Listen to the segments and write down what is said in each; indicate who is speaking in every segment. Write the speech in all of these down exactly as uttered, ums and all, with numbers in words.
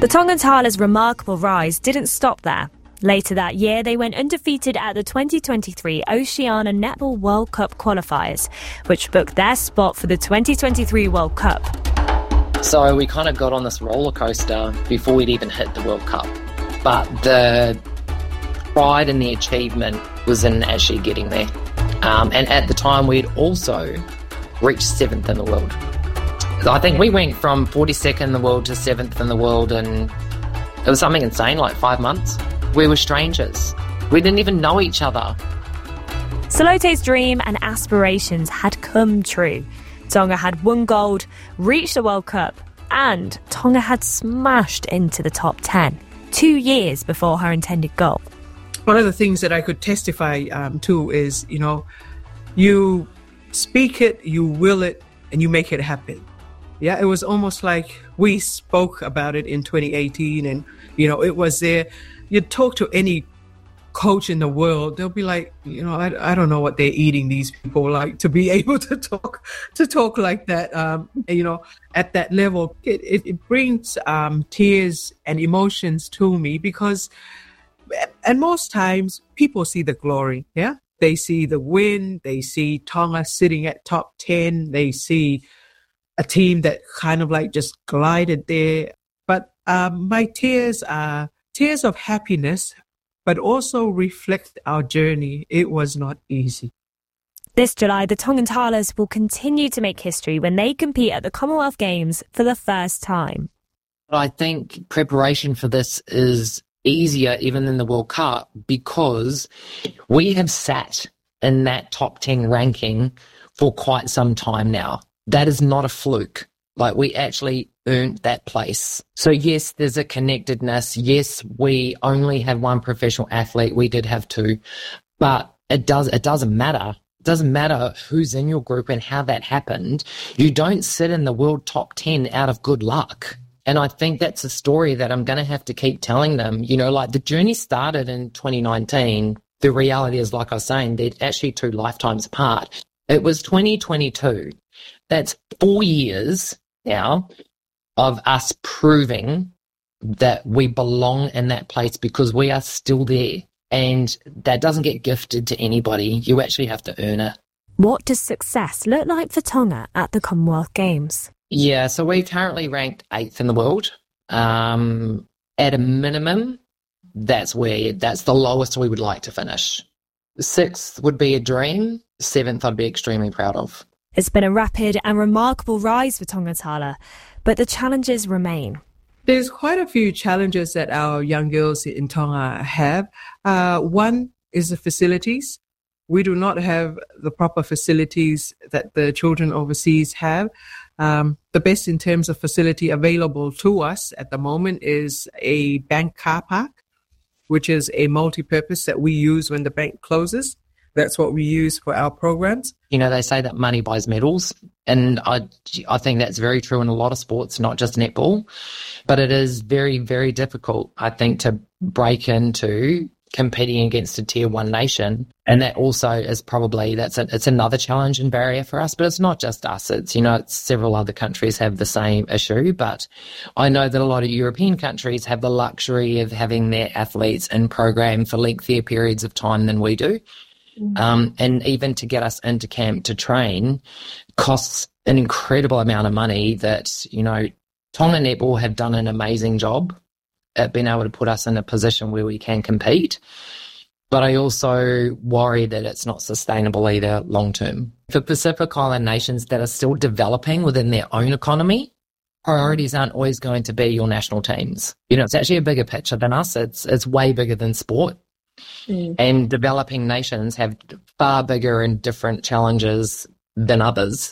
Speaker 1: The Tongan Talas' remarkable rise didn't stop there. Later that year, they went undefeated at the twenty twenty-three Oceania Netball World Cup qualifiers, which booked their spot for the twenty twenty-three World Cup.
Speaker 2: So we kind of got on this roller coaster before we'd even hit the World Cup. But the pride and the achievement was in actually getting there. Um, and at the time, we'd also reached seventh in the world. I think we went from forty-second in the world to seventh in the world, and it was something insane, like five months. We were strangers. We didn't even know each other.
Speaker 1: Salote's dream and aspirations had come true. Tonga had won gold, reached the World Cup, and Tonga had smashed into the top ten, two years before her intended goal.
Speaker 3: One of the things that I could testify um, to is, you know, you speak it, you will it, and you make it happen. Yeah, it was almost like we spoke about it in twenty eighteen, and, you know, it was there. You talk to any coach in the world, they'll be like, you know, I, I don't know what they're eating, these people, like, to be able to talk to talk like that, um, you know, at that level. It, it, it brings um, tears and emotions to me because, and most times, people see the glory, yeah? They see the win, they see Tonga sitting at top ten, they see a team that kind of like just glided there. But um, my tears are tears of happiness, but also reflect our journey. It was not easy.
Speaker 1: This July, the Tongan Talas will continue to make history when they compete at the Commonwealth Games for the first time.
Speaker 2: I think preparation for this is easier even than the World Cup because we have sat in that top ten ranking for quite some time now. That is not a fluke. Like, we actually earned that place. So yes, there's a connectedness. Yes, we only have one professional athlete. We did have two, but it does, it doesn't matter. It doesn't matter who's in your group and how that happened. You don't sit in the world top ten out of good luck. And I think that's a story that I'm going to have to keep telling them. You know, like, the journey started in twenty nineteen. The reality is, like I was saying, they're actually two lifetimes apart. It was twenty twenty-two. That's four years now of us proving that we belong in that place because we are still there. And that doesn't get gifted to anybody. You actually have to earn it.
Speaker 1: What does success look like for Tonga at the Commonwealth Games?
Speaker 2: Yeah, so we're currently ranked eighth in the world. Um, at a minimum, that's where, that's the lowest we would like to finish. Sixth would be a dream. Seventh, I'd be extremely proud of.
Speaker 1: It's been a rapid and remarkable rise for Tonga Tala, but the challenges remain.
Speaker 3: There's quite a few challenges that our young girls in Tonga have. Uh, one is the facilities. We do not have the proper facilities that the children overseas have. Um, the best in terms of facility available to us at the moment is a bank car park, which is a multi-purpose that we use when the bank closes. That's what we use for our programs.
Speaker 2: You know, they say that money buys medals, and I, I think that's very true in a lot of sports, not just netball. But it is very, very difficult, I think, to break into competing against a tier one nation. And that also is probably, that's a, it's another challenge and barrier for us. But it's not just us. It's, you know, it's several other countries have the same issue. But I know that a lot of European countries have the luxury of having their athletes in program for lengthier periods of time than we do. Um, and even to get us into camp to train costs an incredible amount of money that, you know, Tonga Netball have done an amazing job at being able to put us in a position where we can compete. But I also worry that it's not sustainable either long term. For Pacific Island nations that are still developing within their own economy, priorities aren't always going to be your national teams. You know, it's actually a bigger picture than us. It's, it's way bigger than sport. Mm. And developing nations have far bigger and different challenges than others.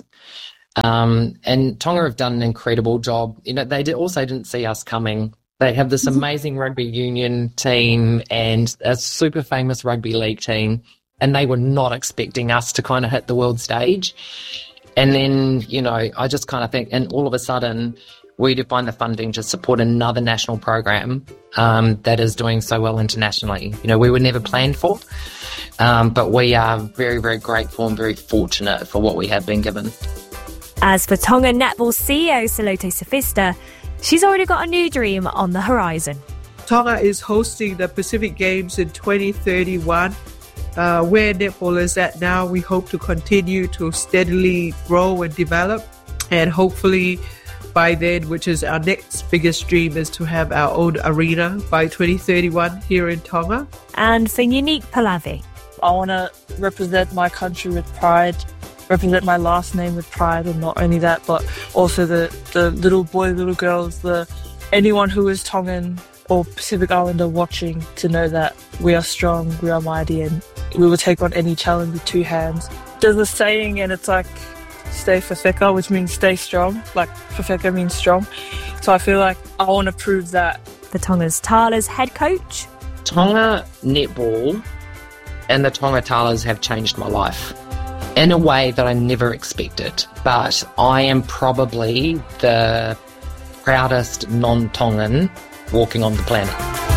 Speaker 2: Um, and Tonga have done an incredible job. You know, they did also didn't see us coming. They have this amazing rugby union team and a super famous rugby league team, and they were not expecting us to kind of hit the world stage. And then, you know, I just kind of think, and all of a sudden, we do find the funding to support another national program um, that is doing so well internationally. You know, we were never planned for, um, but we are very, very grateful and very fortunate for what we have been given.
Speaker 1: As for Tonga Netball C E O Salote Safista, she's already got a new dream on the horizon.
Speaker 3: Tonga is hosting the Pacific Games in twenty thirty-one. Uh, where netball is at now, we hope to continue to steadily grow and develop. And hopefully by then, which is our next biggest dream, is to have our own arena by twenty thirty-one here in Tonga.
Speaker 1: And for Unique Palavi,
Speaker 4: I want to represent my country with pride, represent my last name with pride, and not only that, but also the, the little boys, little girls, the anyone who is Tongan or Pacific Islander watching to know that we are strong, we are mighty, and we will take on any challenge with two hands. There's a saying, and it's like, stay Fafeka, which means stay strong. Like, Fafeka means strong. So I feel like I want to prove that.
Speaker 1: the Tonga's Tala's head coach.
Speaker 2: Tonga netball and the Tonga Talas have changed my life in a way that I never expected. But I am probably the proudest non-Tongan walking on the planet.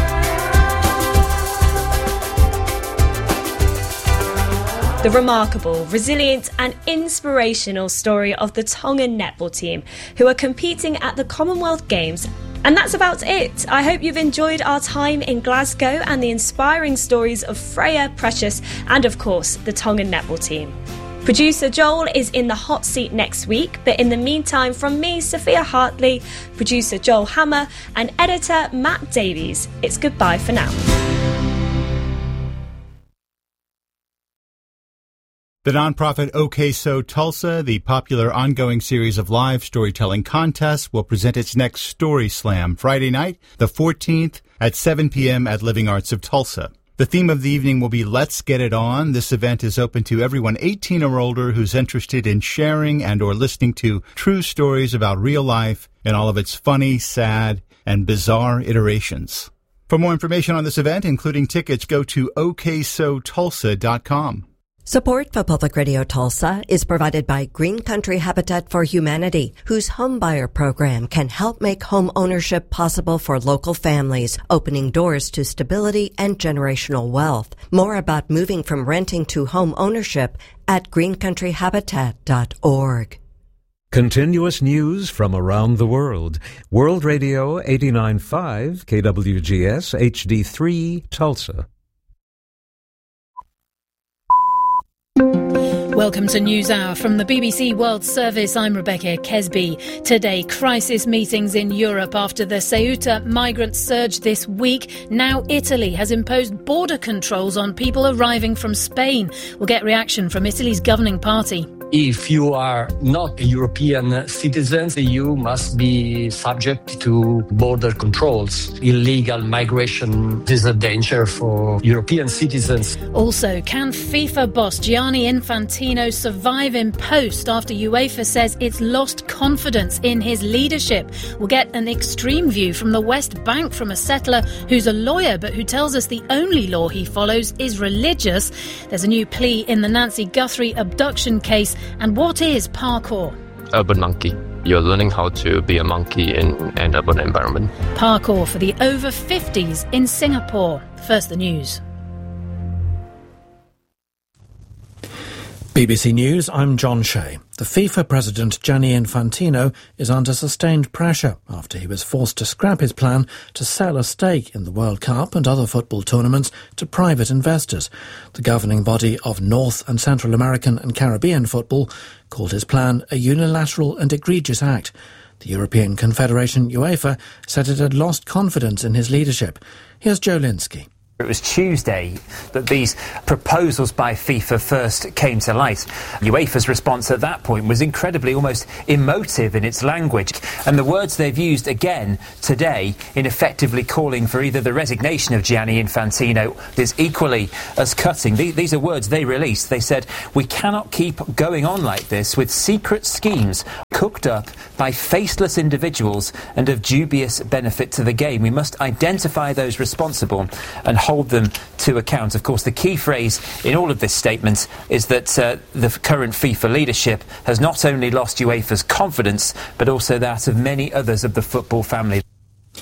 Speaker 1: The remarkable, resilient and inspirational story of the Tongan netball team who are competing at the Commonwealth Games. And that's about it. I hope you've enjoyed our time in Glasgow and the inspiring stories of Freya, Precious and of course the Tongan netball team. Producer Joel is in the hot seat next week, but in the meantime, from me, Sophia Hartley, producer Joel Hammer and editor Matt Davies, it's goodbye for now.
Speaker 5: The nonprofit OK So Tulsa, the popular ongoing series of live storytelling contests, will present its next Story Slam Friday night, the fourteenth, at seven p.m. at Living Arts of Tulsa. The theme of the evening will be Let's Get It On. This event is open to everyone eighteen or older who's interested in sharing and or listening to true stories about real life in all of its funny, sad, and bizarre iterations. For more information on this event, including tickets, go to O K So Tulsa dot com.
Speaker 6: Support for Public Radio Tulsa is provided by Green Country Habitat for Humanity, whose homebuyer program can help make home ownership possible for local families, opening doors to stability and generational wealth. More about moving from renting to home ownership at green country habitat dot org.
Speaker 7: Continuous news from around the world. World Radio eighty-nine point five, K W G S, H D three, Tulsa.
Speaker 8: Welcome to NewsHour from the B B C World Service. I'm Rebecca Kesby. Today, crisis meetings in Europe after the Ceuta migrant surge this week. Now Italy has imposed border controls on people arriving from Spain. We'll get reaction from Italy's governing party.
Speaker 9: If you are not a European citizen, you must be subject to border controls. Illegal migration is a danger for European citizens.
Speaker 8: Also, can FIFA boss Gianni Infantino survive in post after UEFA says it's lost confidence in his leadership? We'll get an extreme view from the West Bank from a settler who's a lawyer but who tells us the only law he follows is religious. There's a new plea in the Nancy Guthrie abduction case. And what is parkour?
Speaker 10: Urban monkey. You're learning how to be a monkey in an urban environment.
Speaker 8: Parkour for the over fifties in Singapore. First the news.
Speaker 11: B B C News, I'm John Shea. The FIFA president Gianni Infantino is under sustained pressure after he was forced to scrap his plan to sell a stake in the World Cup and other football tournaments to private investors. The governing body of North and Central American and Caribbean football called his plan a unilateral and egregious act. The European Confederation, UEFA, said it had lost confidence in his leadership. Here's Joe Linsky.
Speaker 12: It was Tuesday that these proposals by FIFA first came to light. UEFA's response at that point was incredibly, almost emotive in its language. And the words they've used again today in effectively calling for either the resignation of Gianni Infantino is equally as cutting. These are words they released. They said, "We cannot keep going on like this with secret schemes cooked up by faceless individuals and of dubious benefit to the game. We must identify those responsible and hold them to account." Of course, the key phrase in all of this statement is that uh, the current FIFA leadership has not only lost UEFA's confidence, but also that of many others of the football family.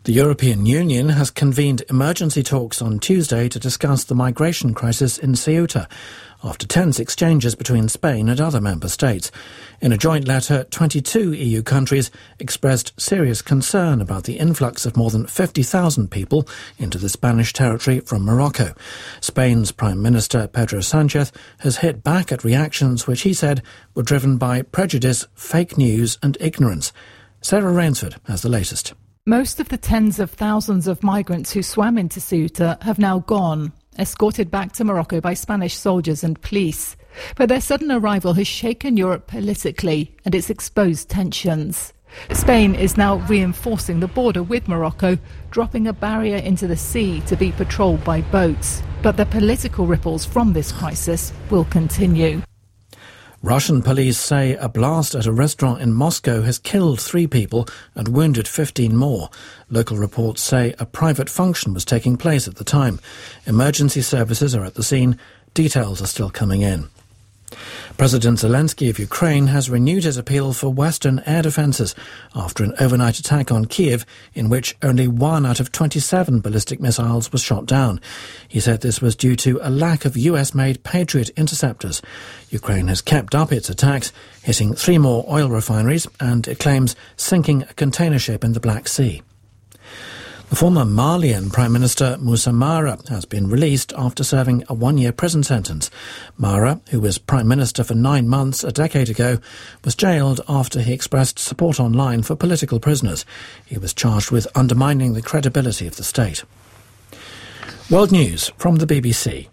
Speaker 11: The European Union has convened emergency talks on Tuesday to discuss the migration crisis in Ceuta, after tense exchanges between Spain and other member states. In a joint letter, twenty-two E U countries expressed serious concern about the influx of more than fifty thousand people into the Spanish territory from Morocco. Spain's Prime Minister Pedro Sánchez has hit back at reactions which he said were driven by prejudice, fake news and ignorance. Sarah Rainsford has the latest.
Speaker 13: Most of the tens of thousands of migrants who swam into Ceuta have now gone, escorted back to Morocco by Spanish soldiers and police. But their sudden arrival has shaken Europe politically and it's exposed tensions. Spain is now reinforcing the border with Morocco, dropping a barrier into the sea to be patrolled by boats. But the political ripples from this crisis will continue.
Speaker 11: Russian police say a blast at a restaurant in Moscow has killed three people and wounded fifteen more. Local reports say a private function was taking place at the time. Emergency services are at the scene. Details are still coming in. President Zelensky of Ukraine has renewed his appeal for Western air defences after an overnight attack on Kiev in which only one out of twenty-seven ballistic missiles was shot down. He said this was due to a lack of U S-made Patriot interceptors. Ukraine has kept up its attacks, hitting three more oil refineries and, it claims, sinking a container ship in the Black Sea. The former Malian Prime Minister Moussa Mara has been released after serving a one-year prison sentence. Mara, who was Prime Minister for nine months a decade ago, was jailed after he expressed support online for political prisoners. He was charged with undermining the credibility of the state. World News from the B B C.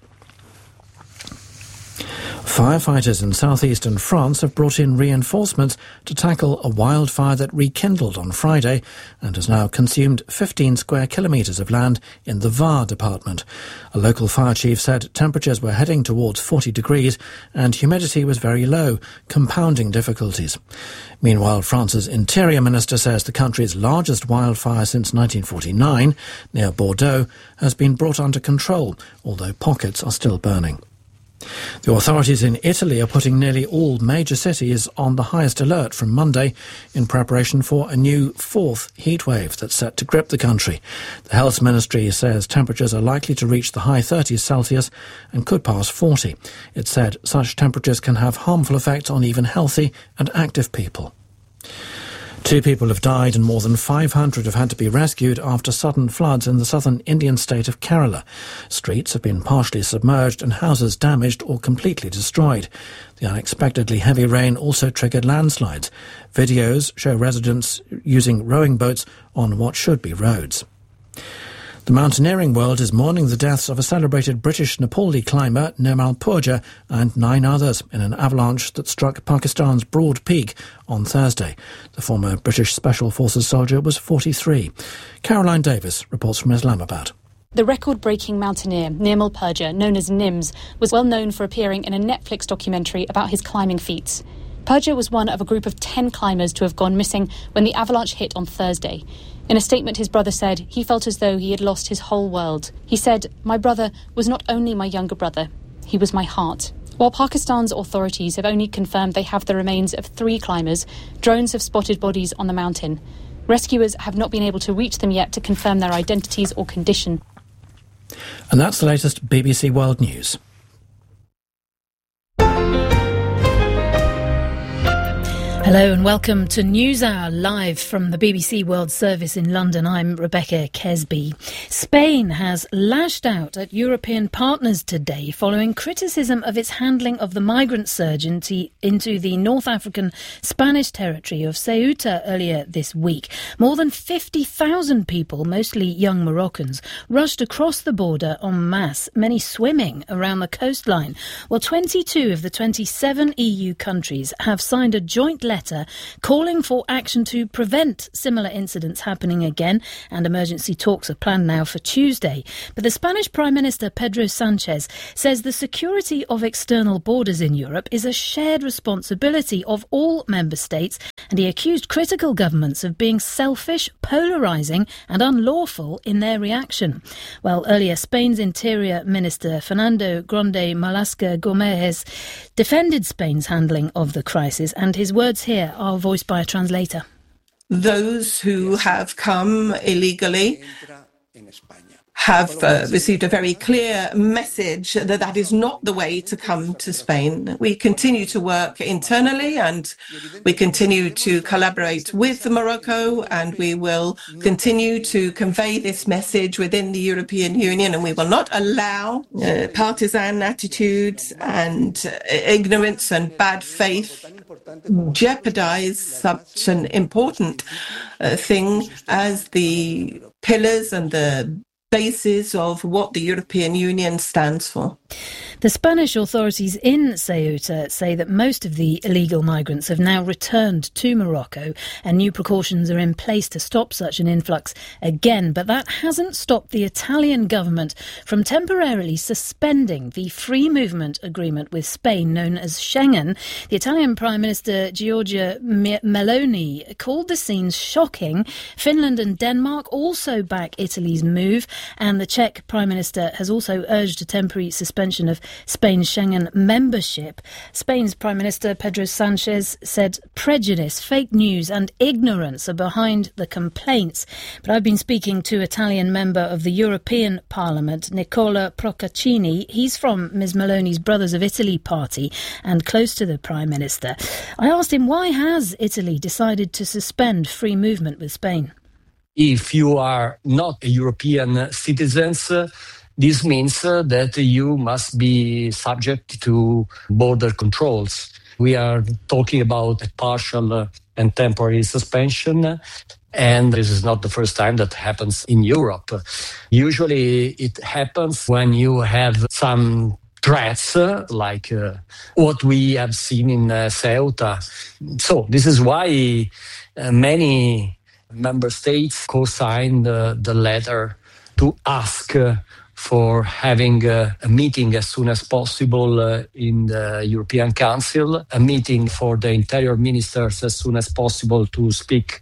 Speaker 11: Firefighters in southeastern France have brought in reinforcements to tackle a wildfire that rekindled on Friday and has now consumed fifteen square kilometres of land in the Var department. A local fire chief said temperatures were heading towards forty degrees and humidity was very low, compounding difficulties. Meanwhile, France's Interior Minister says the country's largest wildfire since nineteen forty-nine, near Bordeaux, has been brought under control, although pockets are still burning. The authorities in Italy are putting nearly all major cities on the highest alert from Monday in preparation for a new fourth heatwave that's set to grip the country. The Health Ministry says temperatures are likely to reach the high thirties Celsius and could pass forty. It said such temperatures can have harmful effects on even healthy and active people. Two people have died and more than five hundred have had to be rescued after sudden floods in the southern Indian state of Kerala. Streets have been partially submerged and houses damaged or completely destroyed. The unexpectedly heavy rain also triggered landslides. Videos show residents using rowing boats on what should be roads. The mountaineering world is mourning the deaths of a celebrated British Nepali climber, Nirmal Purja, and nine others in an avalanche that struck Pakistan's Broad Peak on Thursday. The former British Special Forces soldier was forty-three. Caroline Davis reports from Islamabad.
Speaker 14: The record-breaking mountaineer Nirmal Purja, known as Nims, was well known for appearing in a Netflix documentary about his climbing feats. Purja was one of a group of ten climbers to have gone missing when the avalanche hit on Thursday. In a statement, his brother said he felt as though he had lost his whole world. He said, "My brother was not only my younger brother, he was my heart." While Pakistan's authorities have only confirmed they have the remains of three climbers, drones have spotted bodies on the mountain. Rescuers have not been able to reach them yet to confirm their identities or condition.
Speaker 11: And that's the latest B B C World News.
Speaker 8: Hello and welcome to NewsHour, live from the B B C World Service in London. I'm Rebecca Kesby. Spain has lashed out at European partners today following criticism of its handling of the migrant surge into, into the North African Spanish territory of Ceuta earlier this week. More than fifty thousand people, mostly young Moroccans, rushed across the border en masse, many swimming around the coastline. Well, twenty-two of the twenty-seven E U countries have signed a joint letter letter calling for action to prevent similar incidents happening again, and emergency talks are planned now for Tuesday. But the Spanish Prime Minister Pedro Sánchez says the security of external borders in Europe is a shared responsibility of all member states, and he accused critical governments of being selfish, polarising and unlawful in their reaction. Well, earlier Spain's Interior Minister Fernando Grande Marlaska Gómez defended Spain's handling of the crisis, and his words here are voiced by a translator.
Speaker 15: those who have come illegally have uh, received a very clear message that that is not the way to come to Spain. We continue to work internally and we continue to collaborate with Morocco, and we will continue to convey this message within the European Union, and we will not allow uh, partisan attitudes and uh, ignorance and bad faith jeopardize such an important uh, thing as the pillars and the basis of what the European Union stands for.
Speaker 8: The Spanish authorities in Ceuta say that most of the illegal migrants have now returned to Morocco and new precautions are in place to stop such an influx again. But that hasn't stopped the Italian government from temporarily suspending the free movement agreement with Spain known as Schengen. The Italian Prime Minister Giorgia Meloni called the scenes shocking. Finland and Denmark also back Italy's move, and the Czech Prime Minister has also urged a temporary suspension of Spain's Schengen membership. Spain's Prime Minister Pedro Sanchez said prejudice, fake news and ignorance are behind the complaints. But I've been speaking to Italian member of the European Parliament, Nicola Procaccini. He's from Miz Meloni's Brothers of Italy party and close to the Prime Minister. I asked him, why has Italy decided to suspend free movement with Spain?
Speaker 9: If you are not a European citizen, this means uh, that you must be subject to border controls. We are talking about a partial uh, and temporary suspension, and this is not the first time that happens in Europe. Usually it happens when you have some threats, uh, like uh, what we have seen in uh, Ceuta. So this is why uh, many member states co-signed uh, the letter to ask uh, for having uh, a meeting as soon as possible uh, in the European Council, a meeting for the interior ministers as soon as possible to speak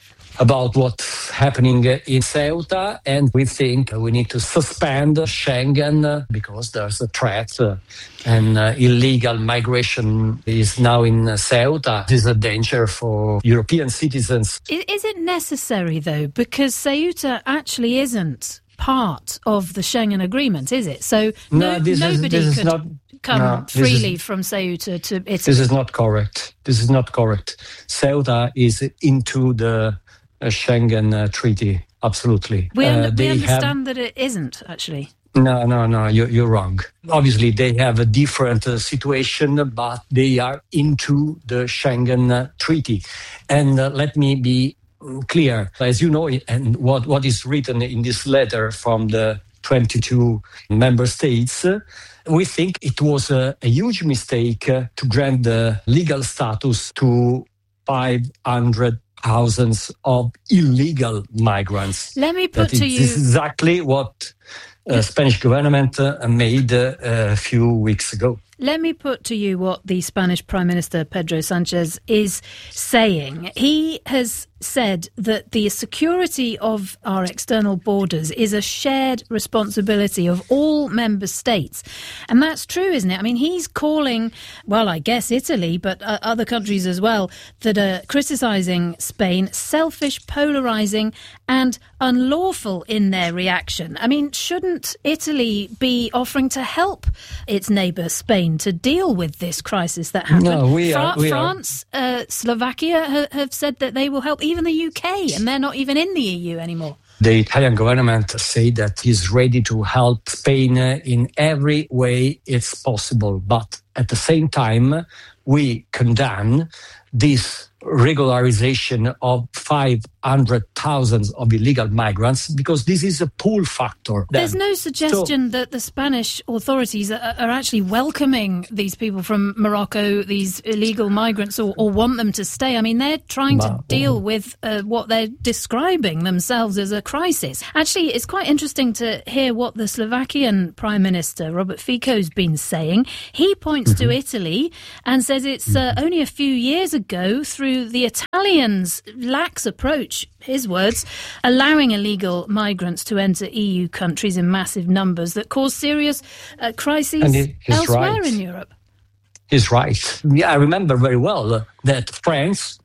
Speaker 9: about what's happening in Ceuta. And we think we need to suspend Schengen because there's a threat uh, and uh, illegal migration is now in Ceuta. This is a danger for European citizens.
Speaker 8: Is it necessary, though? Because Ceuta actually isn't part of the Schengen agreement, is it? So no,
Speaker 9: no this
Speaker 8: nobody
Speaker 9: is, this
Speaker 8: could
Speaker 9: is not,
Speaker 8: come
Speaker 9: no,
Speaker 8: freely
Speaker 9: is,
Speaker 8: from Ceuta to Italy.
Speaker 9: This is not correct. This is not correct. Ceuta is into the uh, Schengen uh, treaty, absolutely.
Speaker 8: We, un-
Speaker 9: uh,
Speaker 8: we understand
Speaker 9: have,
Speaker 8: that it isn't, actually.
Speaker 9: No, no, no, you're, you're wrong. Obviously, they have a different uh, situation, but they are into the Schengen uh, treaty. And uh, let me be clear, as you know, and what, what is written in this letter from the twenty-two member states, uh, we think it was a, a huge mistake uh, to grant the legal status to five hundred thousand of illegal migrants.
Speaker 8: Let me put
Speaker 9: that
Speaker 8: to you...
Speaker 9: This is exactly what the uh, Spanish government uh, made uh, a few weeks ago.
Speaker 8: Let me put to you what the Spanish Prime Minister Pedro Sanchez is saying. He has said that the security of our external borders is a shared responsibility of all member states. And that's true, isn't it? I mean, he's calling, well, I guess Italy, but uh, other countries as well, that are criticising Spain selfish, polarising and unlawful in their reaction. I mean, shouldn't Italy be offering to help its neighbour Spain to deal with this crisis that happened?
Speaker 9: No, we are,
Speaker 8: Fra-
Speaker 9: we
Speaker 8: France, uh, Slovakia ha- have said that they will help, even the U K, and they're not even in the E U anymore.
Speaker 9: The Italian government say that it's ready to help Spain in every way it's possible. But at the same time, we condemn this regularization of five hundred thousand of illegal migrants because this is a pull factor.
Speaker 8: There's
Speaker 9: then.
Speaker 8: no suggestion
Speaker 9: so,
Speaker 8: that the Spanish authorities are, are actually welcoming these people from Morocco, these illegal migrants, or, or want them to stay. I mean, they're trying to deal with uh, what they're describing themselves as a crisis. Actually, it's quite interesting to hear what the Slovakian Prime Minister, Robert Fico's been saying. He points mm-hmm. to Italy and says it's uh, only a few years ago, through the Italians' lax approach, his words, allowing illegal migrants to enter E U countries in massive numbers that cause serious uh, crises
Speaker 9: he,
Speaker 8: elsewhere
Speaker 9: right.
Speaker 8: in Europe.
Speaker 9: He's right. Yeah, I remember very well that France,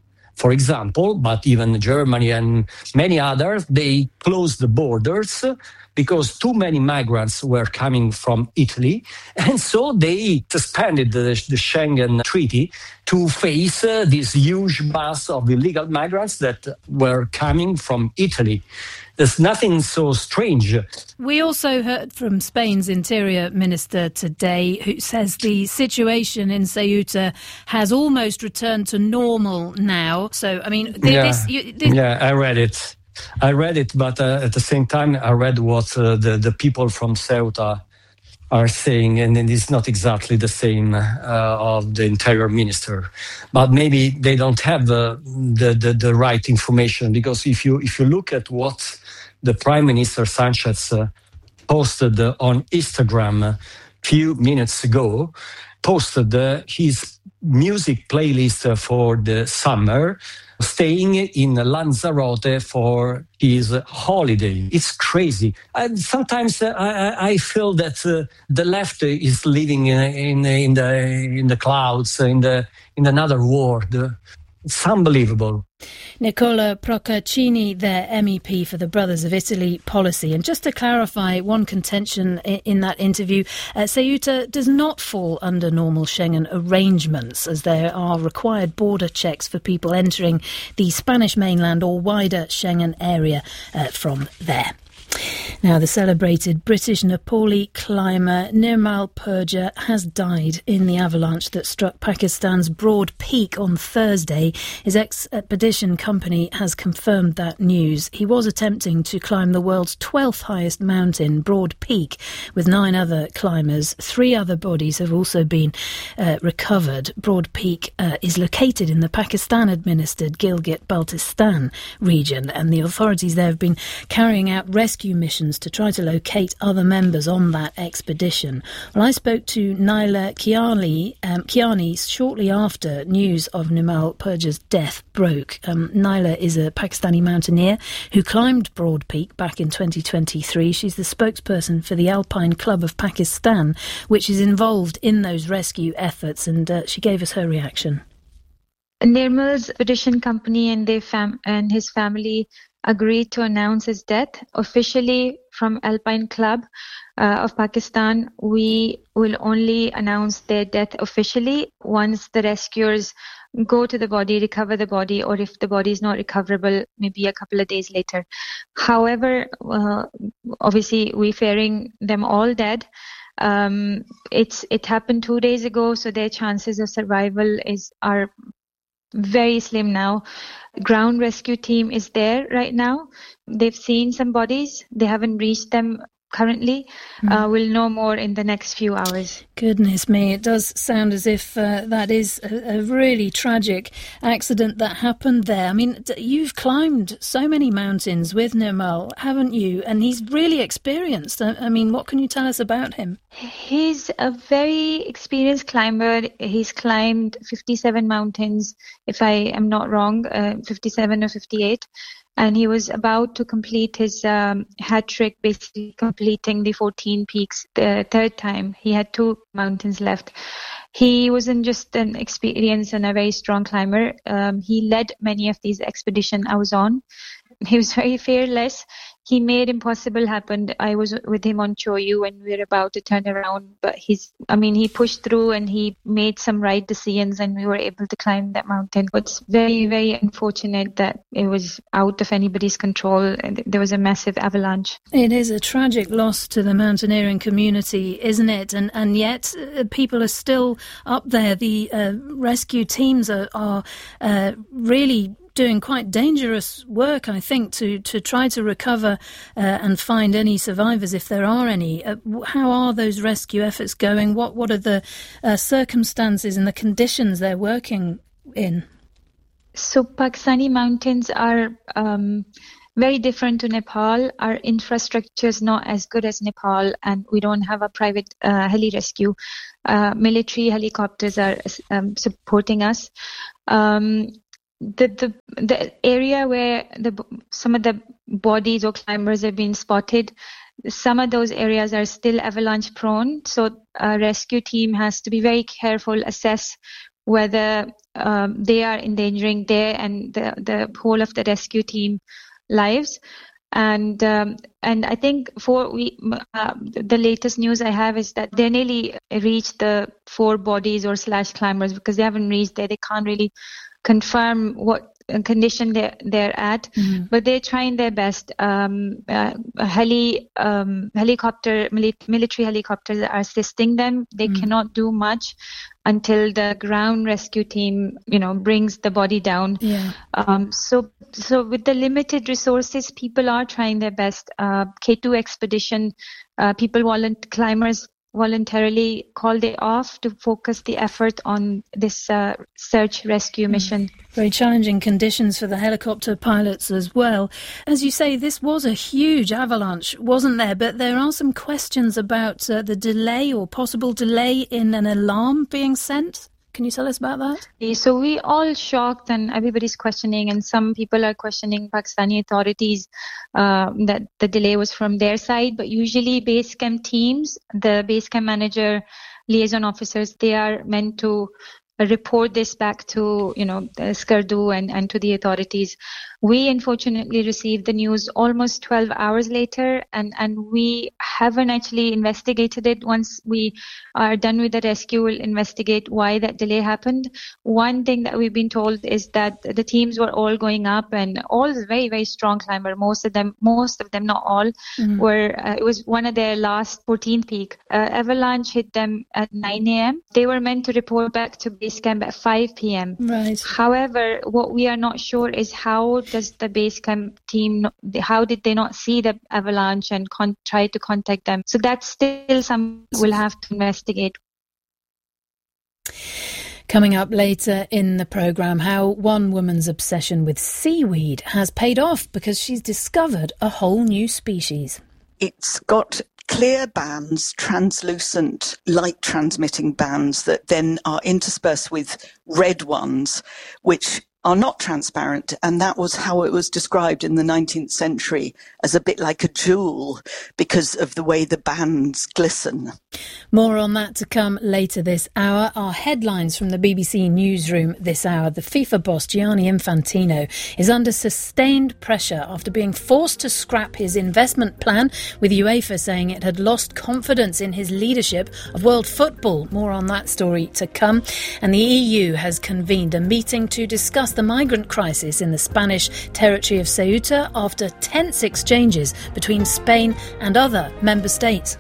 Speaker 9: for example, but even Germany and many others, they closed the borders because too many migrants were coming from Italy. And so they suspended the, the Schengen Treaty to face uh, this huge mass of illegal migrants that were coming from Italy. There's nothing so strange.
Speaker 8: We also heard from Spain's Interior Minister today, who says the situation in Ceuta has almost returned to normal now. So, I mean, th-
Speaker 9: yeah,
Speaker 8: this, you, this...
Speaker 9: yeah, I read it. I read it, but uh, at the same time, I read what uh, the, the people from Ceuta are saying, and it's not exactly the same uh, of the Interior Minister. But maybe they don't have the, the, the, the right information, because if you if you look at what the Prime Minister Sanchez uh, posted uh, on Instagram a few minutes ago, posted uh, his music playlist uh, for the summer, staying in Lanzarote for his holiday. It's crazy. And sometimes uh, I, I feel that uh, the left is living in, in, in the in the clouds, in the in another world. It's unbelievable.
Speaker 8: Nicola Procaccini, their M E P for the Brothers of Italy policy. And just to clarify one contention in that interview, uh, Ceuta does not fall under normal Schengen arrangements, as there are required border checks for people entering the Spanish mainland or wider Schengen area uh, from there. Now, the celebrated British Nepali climber Nirmal Purja has died in the avalanche that struck Pakistan's Broad Peak on Thursday. His expedition company has confirmed that news. He was attempting to climb the world's twelfth highest mountain, Broad Peak, with nine other climbers. Three other bodies have also been uh, recovered. Broad Peak uh, is located in the Pakistan-administered Gilgit-Baltistan region, and the authorities there have been carrying out rescue missions to try to locate other members on that expedition. Well, I spoke to Naila Kiani, um, Kiani shortly after news of Nirmal Purja's death broke. Um, Naila is a Pakistani mountaineer who climbed Broad Peak back in twenty twenty-three. She's the spokesperson for the Alpine Club of Pakistan, which is involved in those rescue efforts, and uh, she gave us her reaction.
Speaker 16: Nirmal's expedition company and, their fam- and his family agreed to announce his death officially from Alpine Club uh, of Pakistan. We will only announce their death officially once the rescuers go to the body, recover the body, or if the body is not recoverable, maybe a couple of days later. However, uh, obviously we're fearing them all dead. Um, it's it happened two days ago, so their chances of survival is are very slim now. Ground rescue team is there right now. They've seen some bodies. They haven't reached them currently. Mm. Uh, we'll know more in the next few hours.
Speaker 8: Goodness me, it does sound as if uh, that is a, a really tragic accident that happened there. I mean, you've climbed so many mountains with Nirmal, haven't you? And he's really experienced. I, I mean, what can you tell us about him?
Speaker 16: He's a very experienced climber. He's climbed fifty-seven mountains, if I am not wrong, uh, fifty-seven or fifty-eight. And he was about to complete his um, hat trick, basically completing the fourteen peaks the third time. He had two mountains left. He wasn't just an experienced and a very strong climber. Um, he led many of these expeditions I was on. He was very fearless. He made impossible happen. I was with him on Choyu when we were about to turn around, but he's, I mean, he pushed through and he made some right decisions and we were able to climb that mountain. It's very, very unfortunate that it was out of anybody's control. There was a massive avalanche.
Speaker 8: It is a tragic loss to the mountaineering community, isn't it? And and yet uh, people are still up there. The uh, rescue teams are, are uh, really doing quite dangerous work, I think, to, to try to recover uh, and find any survivors, if there are any. Uh, how are those rescue efforts going? What what are the uh, circumstances and the conditions they're working in?
Speaker 16: So Pakistani mountains are um, very different to Nepal. Our infrastructure is not as good as Nepal, and we don't have a private uh, heli rescue. Uh, military helicopters are um, supporting us. Um, The, the the area where the some of the bodies or climbers have been spotted, some of those areas are still avalanche prone. So a rescue team has to be very careful, assess whether um, they are endangering their and the, the whole of the rescue team lives. And um, and I think for we uh, the latest news I have is that they nearly reached the four bodies or slash climbers, because they haven't reached there. They can't really confirm what condition they're, they're at, mm-hmm. but they're trying their best. Um, uh, heli, um, helicopter, mili- military helicopters are assisting them. They mm-hmm. cannot do much until the ground rescue team, you know, brings the body down.
Speaker 8: Yeah.
Speaker 16: Um, so, so with the limited resources, people are trying their best. Uh, K two expedition, uh, people, volunt- climbers voluntarily called it off to focus the effort on this uh, search rescue mission.
Speaker 8: Very challenging conditions for the helicopter pilots as well. As you say, this was a huge avalanche, wasn't there? But there are some questions about uh, the delay or possible delay in an alarm being sent. Can you tell us about that?
Speaker 16: So we all shocked, and everybody's questioning, and some people are questioning Pakistani authorities uh, that the delay was from their side. But usually base camp teams, the base camp manager, liaison officers, they are meant to report this back to, you know, Skardu and, and to the authorities. We unfortunately received the news almost twelve hours later, and, and we haven't actually investigated it. Once we are done with the rescue, we'll investigate why that delay happened. One thing that we've been told is that the teams were all going up, and all very, very strong climber. Most of them, most of them, not all, mm-hmm. were, uh, it was one of their last fourteenth peak. Uh, avalanche hit them at nine a.m. They were meant to report back to base camp at five p.m.
Speaker 8: Right.
Speaker 16: However, what we are not sure is how does the base camp team, how did they not see the avalanche and con- try to contact them? So that's still something we'll have to investigate.
Speaker 8: Coming up later in the programme, how one woman's obsession with seaweed has paid off because she's discovered a whole new species.
Speaker 17: It's got clear bands, translucent, light-transmitting bands that then are interspersed with red ones, which are not transparent, and that was how it was described in the nineteenth century, as a bit like a jewel because of the way the bands glisten.
Speaker 8: More on that to come later this hour. Our headlines from the B B C newsroom this hour. The FIFA boss Gianni Infantino is under sustained pressure after being forced to scrap his investment plan, with UEFA saying it had lost confidence in his leadership of world football. More on that story to come. And the E U has convened a meeting to discuss the migrant crisis in the Spanish territory of Ceuta after tense exchanges between Spain and other member states.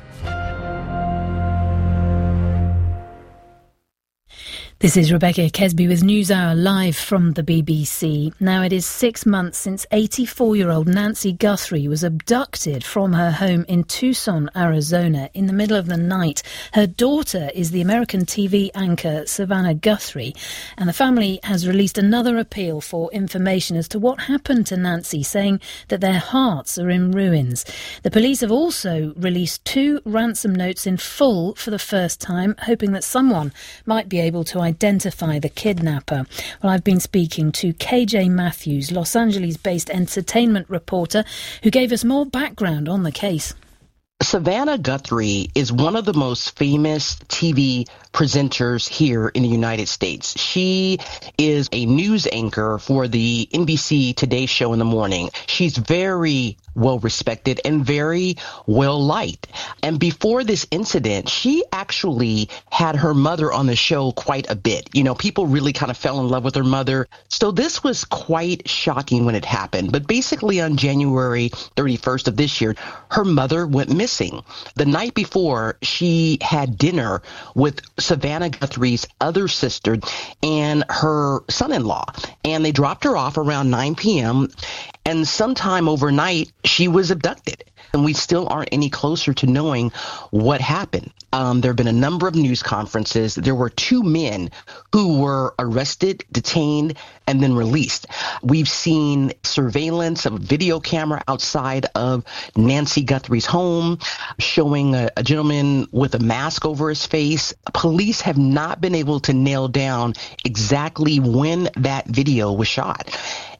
Speaker 8: This is Rebecca Kesby with NewsHour live from the B B C. Now it is six months since eighty-four-year-old Nancy Guthrie was abducted from her home in Tucson, Arizona in the middle of the night. Her daughter is the American T V anchor Savannah Guthrie, and the family has released another appeal for information as to what happened to Nancy, saying that their hearts are in ruins. The police have also released two ransom notes in full for the first time, hoping that someone might be able to identify identify the kidnapper. Well, I've been speaking to K J Matthews, Los Angeles-based entertainment reporter, who gave us more background on the case.
Speaker 18: Savannah Guthrie is one of the most famous T V presenters here in the United States. She is a news anchor for the N B C Today Show in the morning. She's very well respected and very well liked. And before this incident, she actually had her mother on the show quite a bit. You know, people really kind of fell in love with her mother. So this was quite shocking when it happened. But basically on January thirty-first of this year, her mother went missing. The night before, she had dinner with Savannah Guthrie's other sister and her son-in-law. And they dropped her off around nine p.m. And sometime overnight, she was abducted. And we still aren't any closer to knowing what happened. Um, there have been a number of news conferences. There were two men who were arrested, detained, and then released. We've seen surveillance of a video camera outside of Nancy Guthrie's home showing a, a gentleman with a mask over his face. Police have not been able to nail down exactly when that video was shot.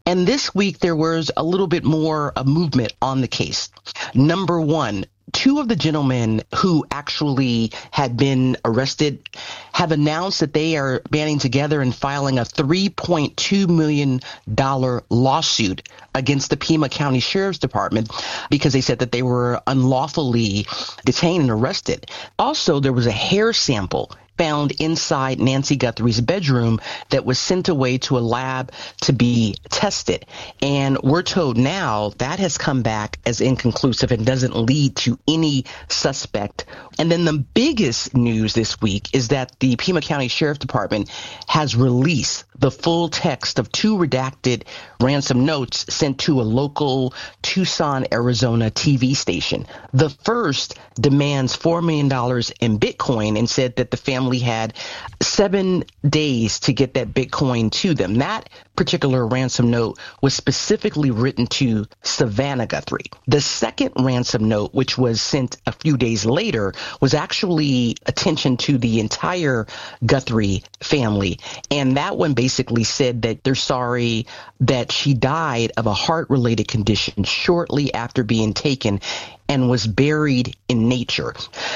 Speaker 18: And this week there was a little bit more uh, movement on the case. Number one, two of the gentlemen who actually had been arrested have announced that they are banding together and filing a three point two million dollars lawsuit against the Pima County Sheriff's Department because they said that they were unlawfully detained and arrested. Also, there was a hair sample found inside Nancy Guthrie's bedroom that was sent away to a lab to be tested. And we're told now that has come back as inconclusive and doesn't lead to any suspect. And then the biggest news this week is that the Pima County Sheriff's Department has released the full text of two redacted ransom notes sent to a local Tucson, Arizona T V station. The first demands four million dollars in Bitcoin and said that the family had seven days to get that Bitcoin to them. That particular ransom note was specifically written to Savannah Guthrie. The second ransom note, which was sent a few days later, was actually attention to the entire Guthrie family. And that one basically said that they're sorry that she died of a heart-related condition shortly after being taken and was buried in nature.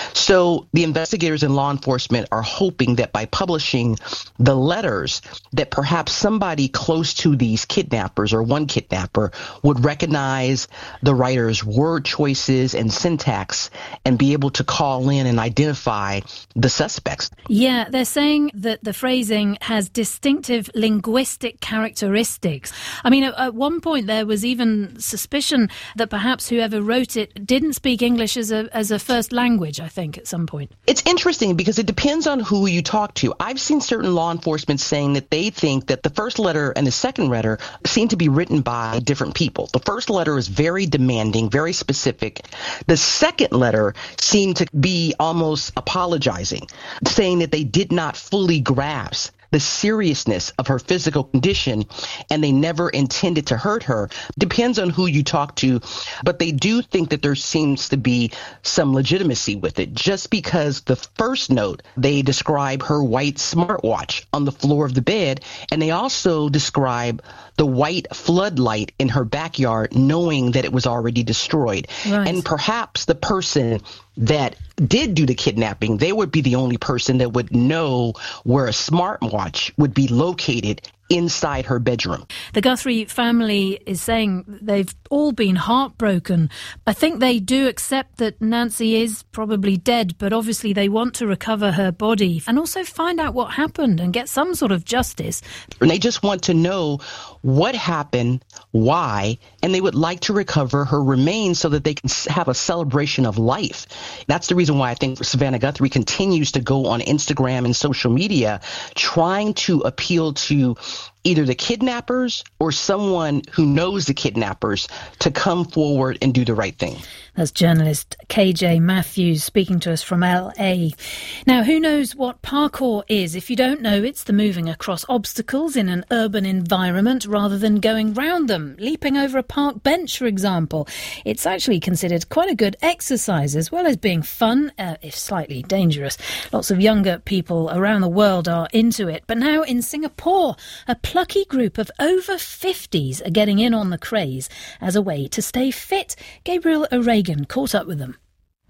Speaker 18: So the investigators and law enforcement are hoping that by publishing the letters that perhaps somebody close to these kidnappers or one kidnapper would recognize the writer's word choices and syntax and be able to call in and identify the suspects.
Speaker 8: Yeah, they're saying that the phrasing has distinctive linguistic characteristics. I mean, at, at one point there was even suspicion that perhaps whoever wrote it didn't speak English as a as a first language, I think, at some point.
Speaker 18: It's interesting because it depends on who you talk to. I've seen certain law enforcement saying that they think that the first letter and the second letter seem to be written by different people. The first letter is very demanding, very specific. The second letter seemed to be almost apologizing, saying that they did not fully grasp the seriousness of her physical condition and they never intended to hurt her. Depends on who you talk to, but they do think that there seems to be some legitimacy with it. Just because the first note, they describe her white smartwatch on the floor of the bed, and they also describe the white floodlight in her backyard, knowing that it was already destroyed. Right. And perhaps the person that did do the kidnapping, they would be the only person that would know where a smartwatch would be located inside her bedroom.
Speaker 8: The Guthrie family is saying they've all been heartbroken. I think they do accept that Nancy is probably dead, but obviously they want to recover her body and also find out what happened and get some sort of justice.
Speaker 18: And they just want to know what happened, why, and they would like to recover her remains so that they can have a celebration of life. That's the reason why I think Savannah Guthrie continues to go on Instagram and social media trying to appeal to either the kidnappers or someone who knows the kidnappers to come forward and do the right thing.
Speaker 8: That's journalist K J Matthews speaking to us from L A. Now, who knows what parkour is? If you don't know, it's the moving across obstacles in an urban environment rather than going round them. Leaping over a park bench, for example. It's actually considered quite a good exercise as well as being fun, uh, if slightly dangerous. Lots of younger people around the world are into it. But now in Singapore, a plucky group of over fifties are getting in on the craze as a way to stay fit. Gabriel O'Regan caught up with them.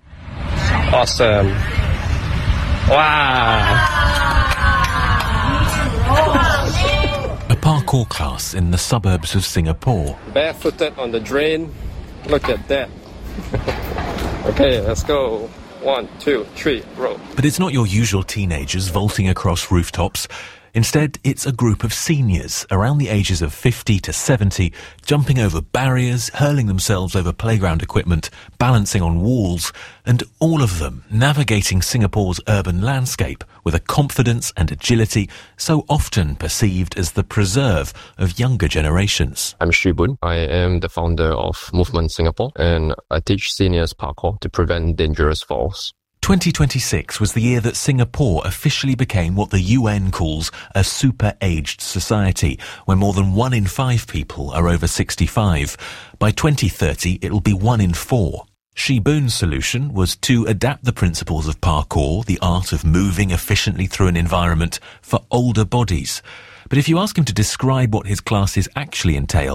Speaker 10: Awesome. Wow.
Speaker 19: A parkour class in the suburbs of Singapore.
Speaker 10: Barefooted on the drain. Look at that. Okay, let's go. One, two, three, roll.
Speaker 19: But it's not your usual teenagers vaulting across rooftops. Instead, it's a group of seniors around the ages of fifty to seventy, jumping over barriers, hurling themselves over playground equipment, balancing on walls, and all of them navigating Singapore's urban landscape with a confidence and agility so often perceived as the preserve of younger generations.
Speaker 10: I'm Sri Boon. I am the founder of Movement Singapore, and I teach seniors parkour to prevent dangerous falls.
Speaker 19: twenty twenty-six was the year that Singapore officially became what the U N calls a super-aged society, where more than one in five people are over sixty-five. By twenty thirty, it'll be one in four. Shi Boon's solution was to adapt the principles of parkour, the art of moving efficiently through an environment, for older bodies. But if you ask him to describe what his classes actually entail,